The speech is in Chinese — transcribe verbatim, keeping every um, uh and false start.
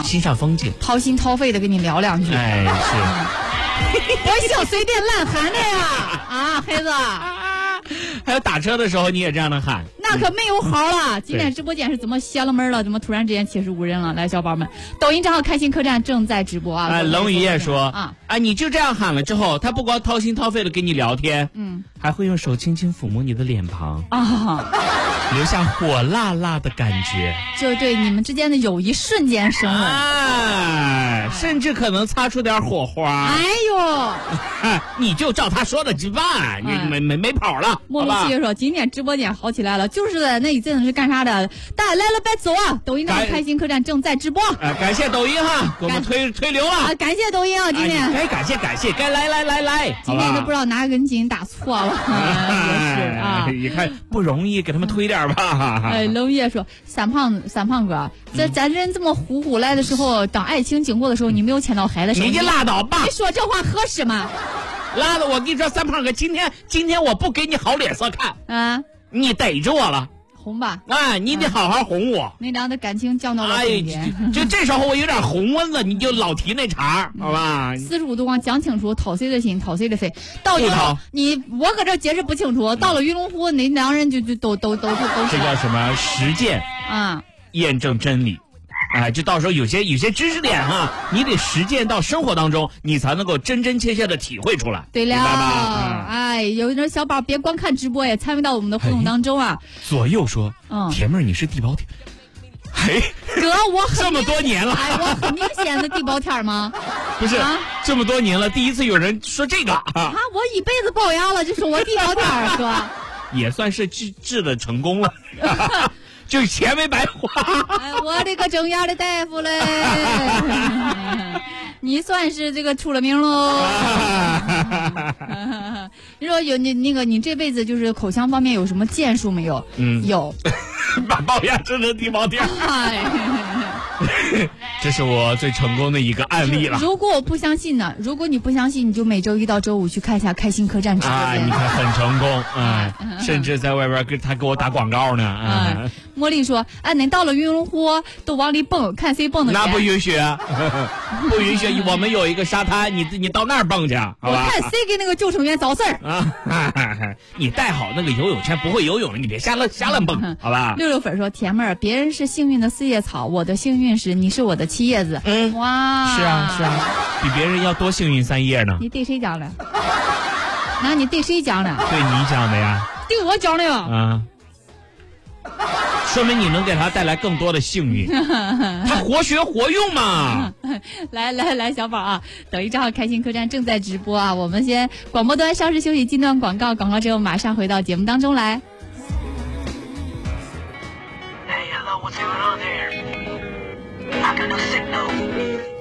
欣赏风景， 掏心掏肺的跟你聊两句。 哎，是。 我想随便乱喊的呀，啊，孩子。 还有打车的时候你也这样的喊， 那可没有好了。今天直播间是怎么邪了门了？怎么突然之间七十五人了？来，小宝们，抖音账号开心客栈正在直播啊！ 哎，冷雨夜说啊， 啊，你就这样喊了之后，他不光掏心掏肺的跟你聊天，嗯，还会用手轻轻抚摸你的脸庞啊，留下火辣辣的感觉， 就对你们之间的友谊瞬间升温， 哎，甚至可能擦出点火花。 哎呦， 哎，你就照他说的去办，你没没没跑了。 莫露西说，今天直播间好起来了，就是的，那一阵子是干啥的？大家来了别走啊！抖音账号开心客栈正在直播。 哎，感谢抖音哈，给我们推推流了啊！感谢抖音啊，今天该感谢感谢，该来来来来， 今天都不知道哪根筋打错了，也是啊。 你看不容易，给他们推点吧。 哎，冷月说，三胖三胖哥，这咱人这么呼呼来的时候，当爱情经过的时候，你没有牵到孩子手， 你拉倒吧！ 你说这话合适吗？ 拉倒！我跟你说，三胖哥，今天今天我不给你好脸色看啊！你逮着我了， 红吧？ 哎，你得好好哄我。 那俩的感情降到了顶点。 哎，就这时候我有点红温了，你就老提那茬，好吧？ 四十五度光讲清楚，掏谁的心，掏谁的肺。到云龙，你我搁这解释不清楚，到了云龙湖，那两人就就都都都都都。 这叫什么实践啊？验证真理。哎，就到时候有些有些知识点哈，你得实践到生活当中，你才能够真真切切的体会出来。 对了，嗯、哎，有一种小宝别光看直播，也参与到我们的互动当中啊。 左右说，嗯，甜妹儿你是地包天，嘿， 哥，我很这么多年了， 哎，我很明显的地包天吗？ 不是、啊，这么多年了，第一次有人说这个啊！ 啊，我一辈子龅牙了，就说我地包天，哥， 也算是治治的成功了。就钱没白花， 哎，我这个整牙的大夫嘞，你算是这个出了名喽。你说有你那个你这辈子就是口腔方面有什么建树没有？嗯，有， 把龅牙治成地包天。哎，这是我最成功的一个案例了。 如果我不相信呢？如果你不相信，你就每周一到周五去看一下开心客栈直播间。 啊，你看很成功，哎、嗯，甚至在外边给他给我打广告呢。啊、 嗯，茉莉说：“哎，你到了云龙湖都往里蹦，看谁蹦的。” 那不允许，不允许。我们有一个沙滩，你你到那儿蹦去，好吧？ 我看谁给那个救生员找事儿啊！你带好那个游泳圈，不会游泳，你别瞎乱瞎乱蹦，好吧？ 六六粉说：“甜妹儿，别人是幸运的四叶草，我的幸运是你是我的七叶子。”嗯，哇， 是啊是啊，比别人要多幸运三叶呢。 你对谁讲的？那你对谁讲的？ 对你讲的呀。 对我讲的呀。 啊。说明你能给他带来更多的幸运，他活学活用嘛。 来来来，小宝啊，抖音账号开心客栈正在直播啊，我们先广播端稍事休息，进段广告，广告之后马上回到节目当中来。 Hey, hello, what's going on there? I got no signal.